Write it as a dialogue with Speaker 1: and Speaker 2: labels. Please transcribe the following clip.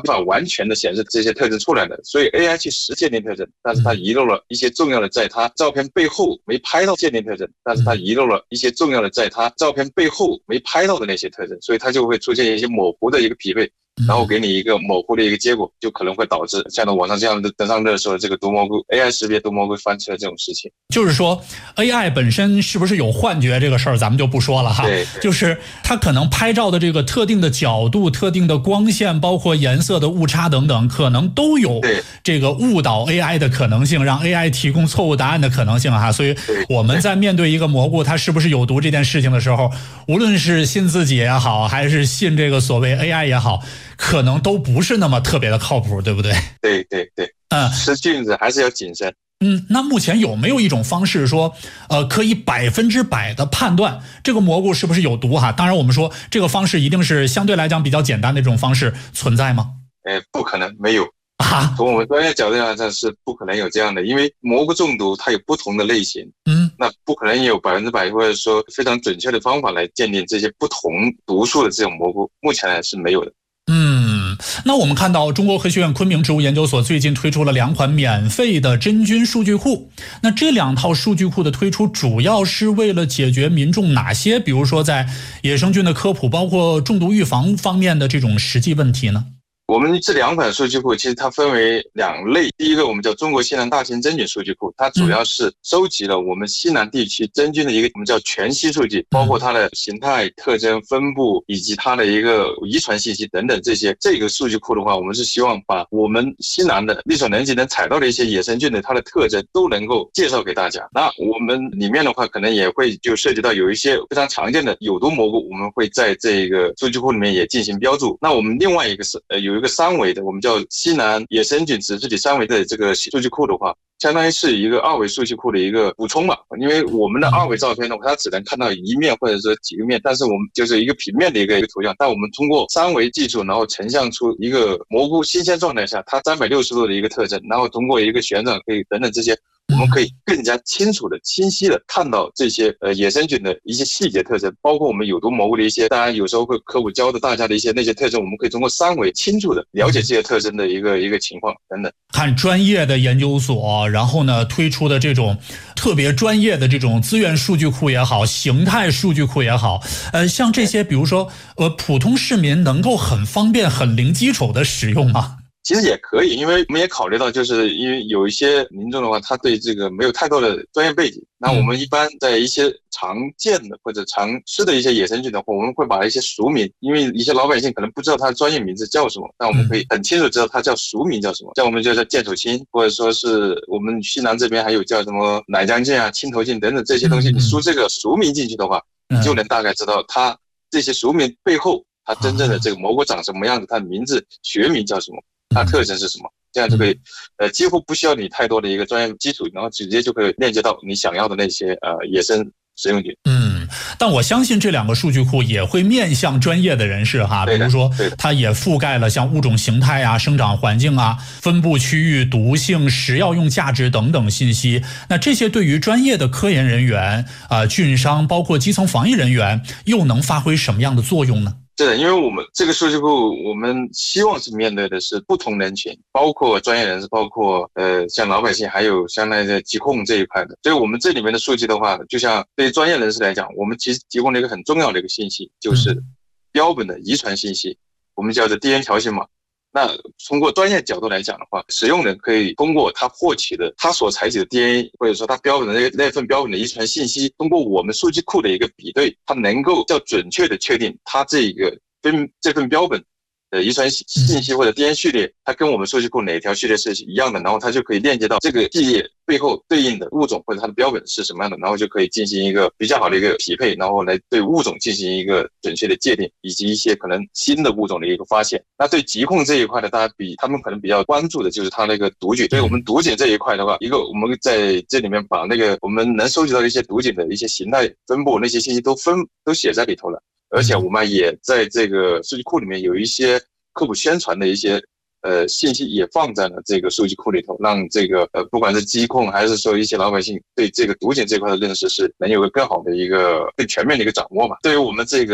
Speaker 1: 法完全的显示这些特征出来的，所以 AI 去实鉴定特征，但是它遗漏了一些重要的在它照片背后没拍到鉴定特征，但是它遗漏了一些重要的在它照片背后没拍到的那些特征，所以它就会出现一些模糊的一个匹配，然后给你一个模糊的一个结果，就可能会导致像网上这样的登上热搜的这个毒蘑菇 AI 识别毒蘑菇翻车的这种事情。
Speaker 2: 就是说 AI 本身是不是有幻觉这个事儿咱们就不说了哈，
Speaker 1: 对，
Speaker 2: 就是它可能拍照的这个特定的角度、特定的光线，包括颜色的误差等等，可能都有这个误导 AI 的可能性，让 AI 提供错误答案的可能性哈。所以我们在面对一个蘑菇它是不是有毒这件事情的时候，无论是信自己也好，还是信这个所谓 AI 也好，可能都不是那么特别的靠谱，对不对？
Speaker 1: 对，吃菌子还是要谨慎。
Speaker 2: 那目前有没有一种方式说，可以100%的判断这个蘑菇是不是有毒哈？当然，我们说这个方式一定是相对来讲比较简单的这种方式存在吗？
Speaker 1: 不可能，没有啊。从我们专业角度来讲是不可能有这样的，因为蘑菇中毒它有不同的类型，那不可能有100%或者说非常准确的方法来鉴定这些不同毒素的这种蘑菇，目前来是没有的。
Speaker 2: 那我们看到中国科学院昆明植物研究所最近推出了2款免费的真菌数据库，那这2套数据库的推出主要是为了解决民众哪些比如说在野生菌的科普包括中毒预防方面的这种实际问题呢？
Speaker 1: 我们这2款数据库其实它分为2类，第一个我们叫中国西南大型真菌数据库，它主要是收集了我们西南地区真菌的一个我们叫全息数据，包括它的形态、特征、分布以及它的一个遗传信息等等这些。这个数据库的话，我们是希望把我们西南的力所能及能采到的一些野生菌的它的特征都能够介绍给大家。那我们里面的话可能也会就涉及到有一些非常常见的有毒蘑菇，我们会在这个数据库里面也进行标注。那我们另外一个是有一个3维的，我们叫西南野生菌子质体3维的这个数据库的话，相当于是一个2维数据库的一个补充嘛。因为我们的2维照片的话，它只能看到一面或者说几个面，但是我们就是一个平面的一个图像，但我们通过3维技术，然后成像出一个蘑菇新鲜状态下它360度的一个特征，然后通过一个旋转可以等等这些，我们可以更加清楚的、清晰的看到这些野生菌的一些细节特征，包括我们有毒蘑菇的一些，当然有时候会科普教的大家的一些那些特征，我们可以通过3维清楚的了解这些特征的一个情况等等。
Speaker 2: 看专业的研究所，然后呢推出的这种特别专业的这种资源数据库也好，形态数据库也好，像这些比如说普通市民能够很方便、很零基础的使用吗？
Speaker 1: 其实也可以，因为我们也考虑到，就是因为有一些民众的话，他对这个没有太多的专业背景。那我们一般在一些常见的或者常吃的一些野生菌的话，我们会把一些俗名，因为一些老百姓可能不知道它的专业名字叫什么，但我们可以很清楚知道它叫俗名叫什么。像我们就叫剑手青，或者说是我们西南这边还有叫什么奶浆菌啊、青头菌等等这些东西，你输这个俗名进去的话，你就能大概知道它这些俗名背后它真正的这个蘑菇长什么样子，它的名字学名叫什么，它特征是什么，这样就可以几乎不需要你太多的一个专业基础，然后直接就可以链接到你想要的那些野生食用菌。
Speaker 2: 但我相信这2个数据库也会面向专业的人士哈，比如说它也覆盖了像物种形态啊、生长环境啊、分布区域、毒性、食药用价值等等信息。那这些对于专业的科研人员菌商包括基层防疫人员又能发挥什么样的作用呢？
Speaker 1: 是的，因为我们这个数据库，我们希望是面对的是不同人群，包括专业人士，包括像老百姓，还有相当于的疾控这一块的。所以我们这里面的数据的话，就像对于专业人士来讲，我们其实提供了一个很重要的一个信息，就是标本的遗传信息，我们叫做 DNA 条形码。那通过专业角度来讲的话，使用人可以通过他获取的他所采集的 DNA， 或者说他标本的那份标本的遗传信息，通过我们数据库的一个比对，他能够较准确的确定他这份标本的遗传信息或者 DNA 序列，它跟我们数据库哪条序列是一样的，然后它就可以链接到这个序列背后对应的物种或者它的标本是什么样的，然后就可以进行一个比较好的一个匹配，然后来对物种进行一个准确的界定，以及一些可能新的物种的一个发现。那对疾控这一块的，大家他们可能比较关注的就是它那个毒菌，所以我们毒检这一块的话，我们在这里面把那个我们能收集到的一些毒菌的一些形态、分布那些信息都写在里头了。而且我们也在这个数据库里面有一些科普宣传的一些信息也放在了这个数据库里头，让这个不管是疾控还是说一些老百姓对这个毒检这块的认识是能有个更好的一个更全面的一个掌握嘛。对于我们这个